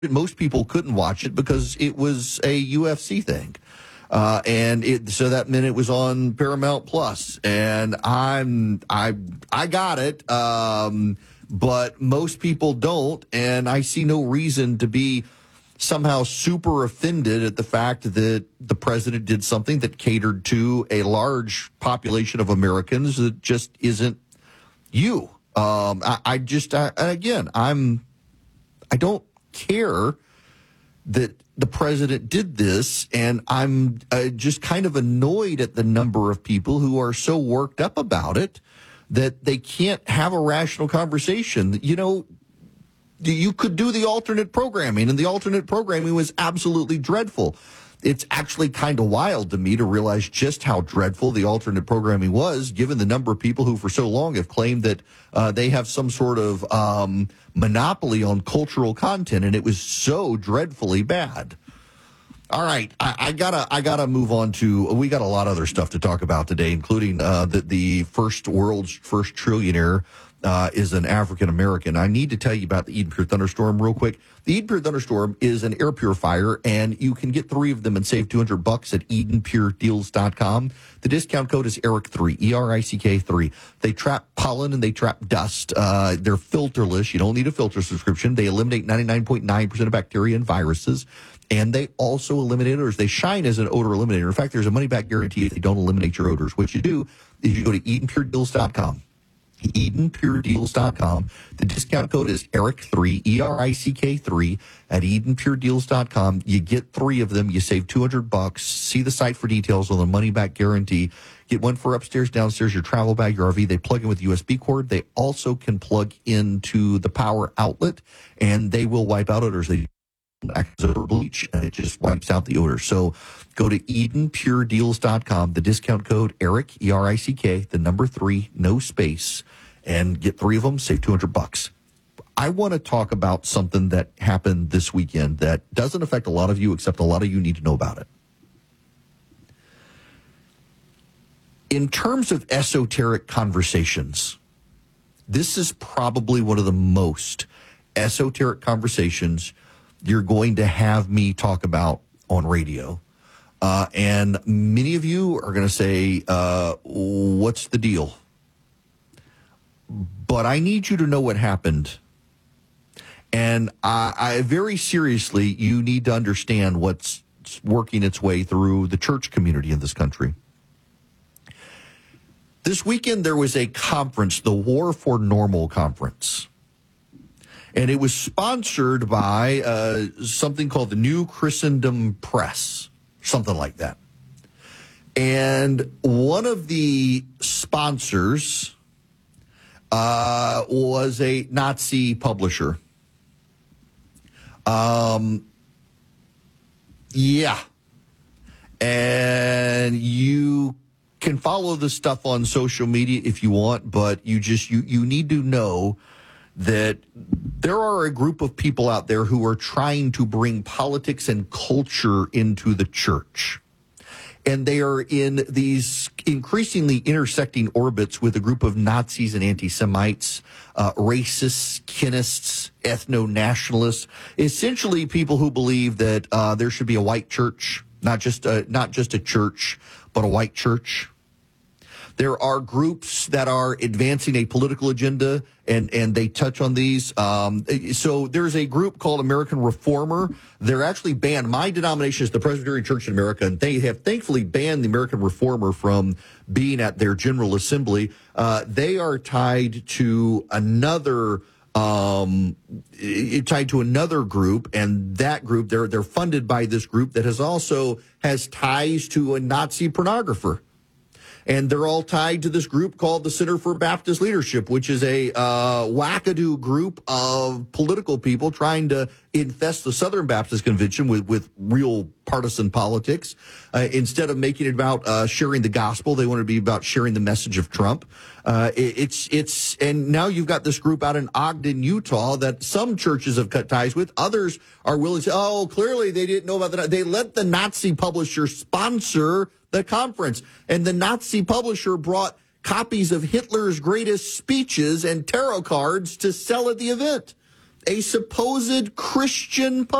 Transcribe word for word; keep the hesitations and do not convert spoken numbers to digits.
most people couldn't watch it because it was a U F C thing. Uh, and it, so that meant it was on Paramount Plus, and I'm, I, I got it. Um, but most people don't. And I see no reason to be somehow super offended at the fact that the president did something that catered to a large population of Americans that just isn't you. Um, I, I just, I, again, I'm, I don't care that the president did this, and I'm uh, just kind of annoyed at the number of people who are so worked up about it that they can't have a rational conversation. You know, you could do the alternate programming, and the alternate programming was absolutely dreadful. It's actually kind of wild to me to realize just how dreadful the alternate programming was, given the number of people who for so long have claimed that uh, they have some sort of um, monopoly on cultural content, and it was so dreadfully bad. All right, I, I gotta, I gotta move on to. We got a lot of other stuff to talk about today, including uh, the the first world's first trillionaire uh, is an African American. I need to tell you about the Eden Pure Thunderstorm real quick. The Eden Pure Thunderstorm is an air purifier, and you can get three of them and save two hundred bucks at eden pure deals dot com. The discount code is Eric three, E R I C K three. They trap pollen and they trap dust. Uh, they're filterless. You don't need a filter subscription. They eliminate ninety-nine point nine percent of bacteria and viruses. And they also eliminate odors. They shine as an odor eliminator. In fact, there's a money-back guarantee if they don't eliminate your odors. What you do is you go to eden pure deals dot com. eden pure deals dot com. The discount code is Eric three, E R I C K three, at eden pure deals dot com. You get three of them. You save two hundred bucks. See the site for details on the money-back guarantee. Get one for upstairs, downstairs, your travel bag, your R V. They plug in with U S B cord. They also can plug into the power outlet, and they will wipe out odors. They acts as odor bleach, and it just wipes out the odor. So go to eden pure deals dot com. The discount code Eric, E R I C K, the number three, no space, and get three of them, save two hundred bucks. I want to talk about something that happened this weekend that doesn't affect a lot of you, except a lot of you need to know about it. In terms of esoteric conversations, this is probably one of the most esoteric conversations you're going to have me talk about on radio. Uh, and many of you are going to say, uh, what's the deal? But I need you to know what happened. And I, I very seriously, you need to understand what's working its way through the church community in this country. This weekend, there was a conference, the War for Normal Conference. And it was sponsored by uh, something called the New Christendom Press, something like that. And one of the sponsors uh, was a Nazi publisher. Um, yeah. And you can follow the stuff on social media if you want, but you just, you, you need to know that there are a group of people out there who are trying to bring politics and culture into the church. And they are in these increasingly intersecting orbits with a group of Nazis and anti-Semites, uh, racists, kinists, ethno-nationalists, essentially people who believe that uh, there should be a white church, not just a, not just a church, but a white church. There are groups that are advancing a political agenda, and, and they touch on these. Um, so there's a group called American Reformer. They're actually banned. My denomination is the Presbyterian Church in America, and they have thankfully banned the American Reformer from being at their General Assembly. Uh, they are tied to another um, tied to another group, and that group, they're they're funded by this group that has also has ties to a Nazi pornographer. And they're all tied to this group called the Center for Baptist Leadership, which is a uh, wackadoo group of political people trying to infest the Southern Baptist Convention with, with real partisan politics. Uh, instead of making it about uh, sharing the gospel, they want to be about sharing the message of Trump. Uh, it, it's, it's, and now you've got this group out in Ogden, Utah, that some churches have cut ties with. Others are willing to say, oh, clearly they didn't know about that. They let the Nazi publisher sponsor the conference, and the Nazi publisher brought copies of Hitler's greatest speeches and tarot cards to sell at the event. a supposed Christian